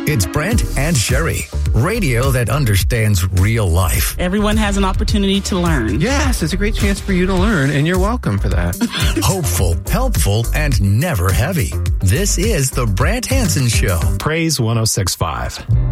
It's Brent and Sherry, radio that understands real life. Everyone has an opportunity to learn. Yes, it's a great chance for you to learn, and you're welcome for that. Hopeful, helpful, and never heavy. This is the Brant Hansen Show. Praise 106.5.